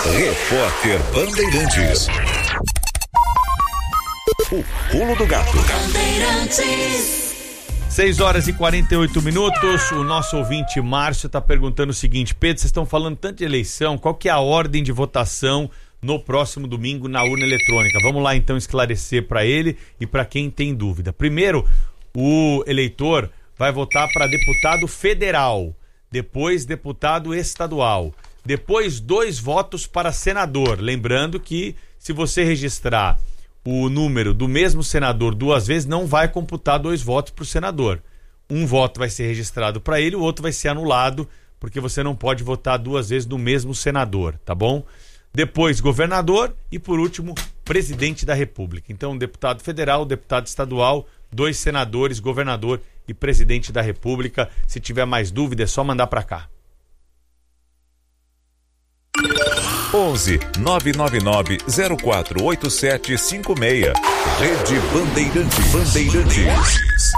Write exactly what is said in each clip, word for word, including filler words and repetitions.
Repórter Bandeirantes. O pulo do gato. seis horas e quarenta e oito minutos. O nosso ouvinte Márcio está perguntando o seguinte: Pedro, vocês estão falando tanto de eleição, qual que é a ordem de votação no próximo domingo na urna eletrônica? Vamos lá então esclarecer para ele e para quem tem dúvida. Primeiro, o eleitor vai votar para deputado federal, depois deputado estadual, depois dois votos para senador. Lembrando que se você registrar o número do mesmo senador duas vezes, não vai computar dois votos para o senador. Um voto vai ser registrado para ele, o outro vai ser anulado, porque você não pode votar duas vezes no mesmo senador, tá bom? Depois, governador e, por último, presidente da República. Então, deputado federal, deputado estadual, dois senadores, governador e presidente da República. Se tiver mais dúvida, é só mandar para cá. onze nove nove nove zero quatro oito sete cinco seis. Rede Bandeirantes. Bandeirantes.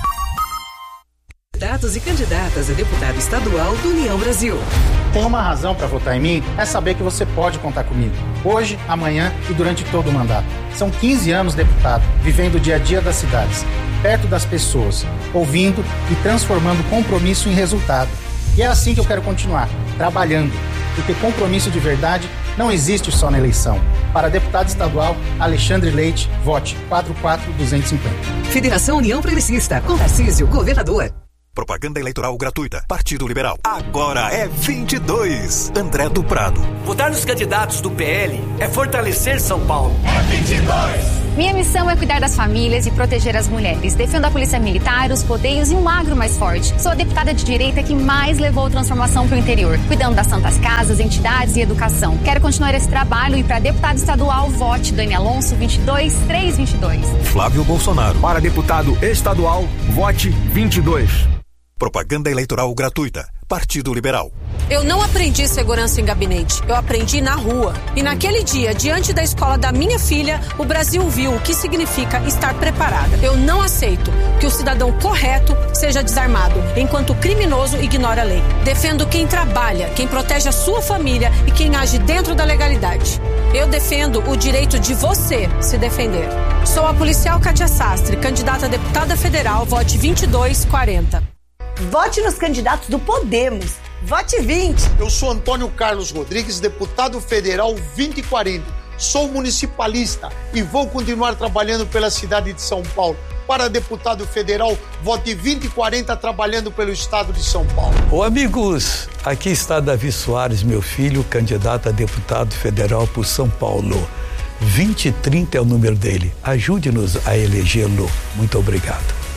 Candidatos e candidatas a deputado estadual do União Brasil. Tem uma razão para votar em mim, é saber que você pode contar comigo. Hoje, amanhã e durante todo o mandato. São quinze anos deputado, vivendo o dia a dia das cidades, perto das pessoas, ouvindo e transformando compromisso em resultado. E é assim que eu quero continuar, trabalhando. Porque compromisso de verdade não existe só na eleição. Para deputado estadual, Alexandre Leite, vote quatro quatro dois cinco zero. Federação União Progressista, com Tarcísio, governador. Propaganda eleitoral gratuita. Partido Liberal. Agora é vinte e dois. André do Prado. Votar nos candidatos do P L é fortalecer São Paulo. É vinte e dois. Minha missão é cuidar das famílias e proteger as mulheres. Defendo a polícia militar, os rodeios e um agro mais forte. Sou a deputada de direita que mais levou transformação para o interior, cuidando das santas casas, entidades e educação. Quero continuar esse trabalho e para deputado estadual, vote Dani Alonso vinte e dois três vinte e dois. Flávio Bolsonaro. Para deputado estadual, vote vinte e dois. Propaganda eleitoral gratuita. Partido Liberal. Eu não aprendi segurança em gabinete, eu aprendi na rua. E naquele dia, diante da escola da minha filha, o Brasil viu o que significa estar preparada. Eu não aceito que o cidadão correto seja desarmado, enquanto o criminoso ignora a lei. Defendo quem trabalha, quem protege a sua família e quem age dentro da legalidade. Eu defendo o direito de você se defender. Sou a policial Kátia Sastre, candidata a deputada federal, vote vinte e dois quarenta. Vote nos candidatos do Podemos. Vote vinte. Eu sou Antônio Carlos Rodrigues, deputado federal vinte e quarenta. Sou municipalista e vou continuar trabalhando pela cidade de São Paulo. Para deputado federal, vote vinte e quarenta, trabalhando pelo estado de São Paulo. Ô amigos, aqui está Davi Soares, meu filho, candidato a deputado federal por São Paulo. vinte e trinta é o número dele. Ajude-nos a elegê-lo. Muito obrigado.